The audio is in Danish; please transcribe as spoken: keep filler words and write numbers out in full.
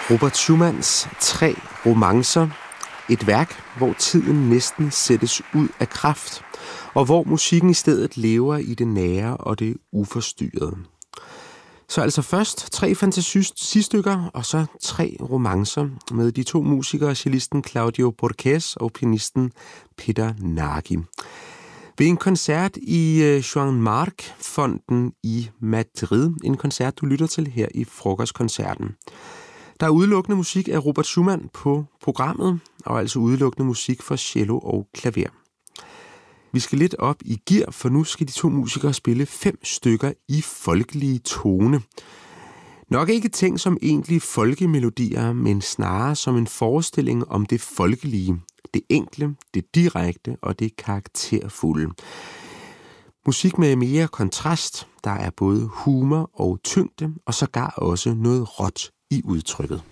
Robert Schumanns Tre romancer. Et værk, hvor tiden næsten sættes ud af kraft, og hvor musikken i stedet lever i det nære og det uforstyrrede. Så altså først tre fantasistykker, og så tre romancer med de to musikere, cellisten Claudio Borges og pianisten Peter Nagy. Ved en koncert i Joan Marc-fonden i Madrid, en koncert, du lytter til her i Frokostkoncerten. Der er udelukkende musik af Robert Schumann på programmet, og altså udelukkende musik for cello og klaver. Vi skal lidt op i gear, for nu skal de to musikere spille fem stykker i folkelige tone. Nok ikke tænkt som egentlige folkemelodier, men snarere som en forestilling om det folkelige, det enkle, det direkte og det karakterfulde. Musik med mere kontrast, der er både humor og tyngde, og sågar også noget råt i udtrykket.